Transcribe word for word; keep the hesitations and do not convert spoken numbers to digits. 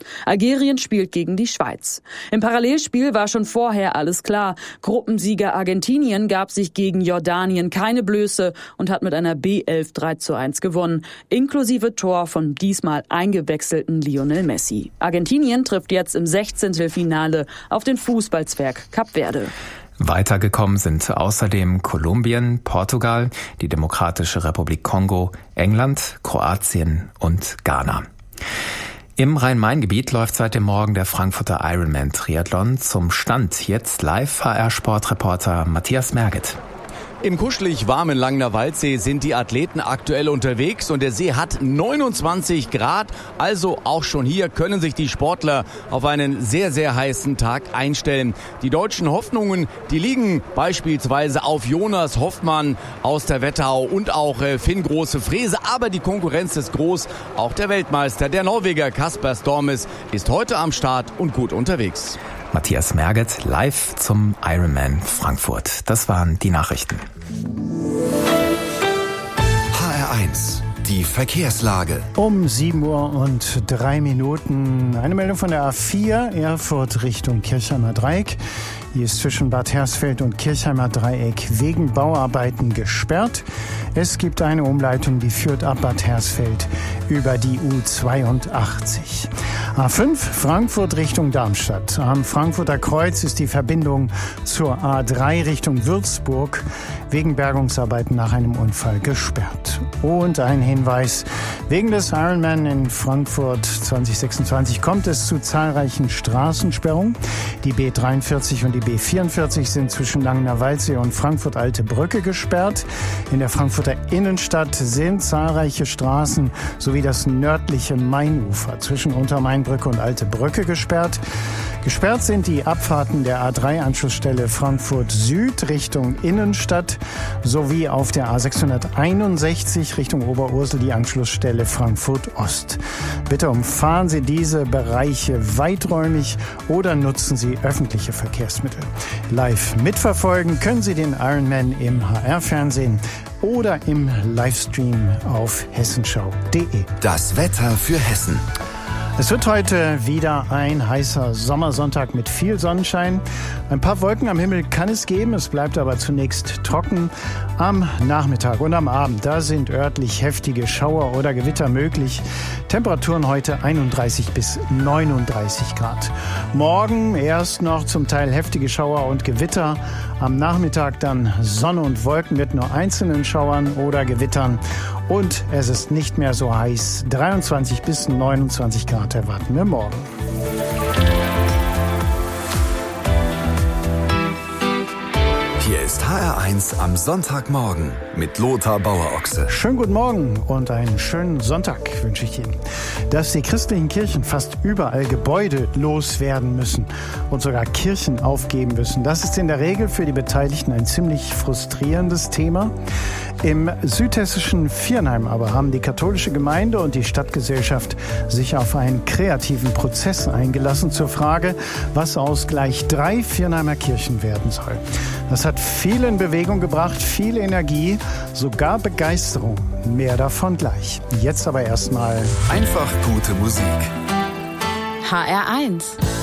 Algerien spielt gegen die Schweiz. Im Parallelspiel war schon vorher alles klar. Gruppensieger Argentinien gab sich gegen Jordanien keine Blöße und hat mit einer B elf drei zu eins gewonnen, inklusive Tor von diesmal eingewechselten Lionel Messi. Argentinien trifft jetzt im Sechzehntelfinale auf den Fußballzwerg Kap Verde. Weitergekommen sind außerdem Kolumbien, Portugal, die Demokratische Republik Kongo, England, Kroatien und Ghana. Im Rhein-Main-Gebiet läuft seit dem Morgen der Frankfurter Ironman-Triathlon. Zum Stand jetzt live H R-Sportreporter Matthias Merget. Im kuschelig warmen Langner Waldsee sind die Athleten aktuell unterwegs und der See hat neunundzwanzig Grad. Also auch schon hier können sich die Sportler auf einen sehr, sehr heißen Tag einstellen. Die deutschen Hoffnungen, die liegen beispielsweise auf Jonas Hoffmann aus der Wetterau und auch Finn Große-Frese. Aber die Konkurrenz ist groß. Auch der Weltmeister, der Norweger Kasper Stormes, ist heute am Start und gut unterwegs. Matthias Merget live zum Ironman Frankfurt. Das waren die Nachrichten. H R eins, die Verkehrslage. Um sieben Uhr und drei Minuten. Eine Meldung von der A vier, Erfurt Richtung Kirchheimer Dreieck. Hier ist zwischen Bad Hersfeld und Kirchheimer Dreieck wegen Bauarbeiten gesperrt. Es gibt eine Umleitung, die führt ab Bad Hersfeld über die U zweiundachtzig. A fünf, Frankfurt Richtung Darmstadt. Am Frankfurter Kreuz ist die Verbindung zur A drei Richtung Würzburg wegen Bergungsarbeiten nach einem Unfall gesperrt. Und ein Hinweis, wegen des Ironman in Frankfurt zwanzig sechsundzwanzig kommt es zu zahlreichen Straßensperrungen. Die B dreiundvierzig und die B vierundvierzig sind zwischen Langner Waldsee und Frankfurt Alte Brücke gesperrt. In der Frankfurter Innenstadt sind zahlreiche Straßen sowie das nördliche Mainufer zwischen Untermainbrücke und Alte Brücke gesperrt. Gesperrt sind die Abfahrten der A drei Anschlussstelle Frankfurt Süd Richtung Innenstadt sowie auf der A sechshunderteinundsechzig Richtung Oberursel die Anschlussstelle Frankfurt Ost. Bitte umfahren Sie diese Bereiche weiträumig oder nutzen Sie öffentliche Verkehrsmittel. Live mitverfolgen können Sie den Ironman im H R-Fernsehen oder im Livestream auf hessenschau punkt de. Das Wetter für Hessen. Es wird heute wieder ein heißer Sommersonntag mit viel Sonnenschein. Ein paar Wolken am Himmel kann es geben, es bleibt aber zunächst trocken. Am Nachmittag und am Abend, da sind örtlich heftige Schauer oder Gewitter möglich. Temperaturen heute einunddreißig bis neununddreißig Grad. Morgen erst noch zum Teil heftige Schauer und Gewitter. Am Nachmittag dann Sonne und Wolken mit nur einzelnen Schauern oder Gewittern. Und es ist nicht mehr so heiß. dreiundzwanzig bis neunundzwanzig Grad erwarten wir morgen. Hier ist H R eins am Sonntagmorgen mit Lothar Bauer-Ochse. Schönen guten Morgen und einen schönen Sonntag wünsche ich Ihnen. Dass die christlichen Kirchen fast überall Gebäude loswerden müssen und sogar Kirchen aufgeben müssen, das ist in der Regel für die Beteiligten ein ziemlich frustrierendes Thema. Im südhessischen Viernheim aber haben die katholische Gemeinde und die Stadtgesellschaft sich auf einen kreativen Prozess eingelassen zur Frage, was aus gleich drei Viernheimer Kirchen werden soll. Das hat viel in Bewegung gebracht, viel Energie, sogar Begeisterung. Mehr davon gleich. Jetzt aber erstmal einfach gute Musik. H R eins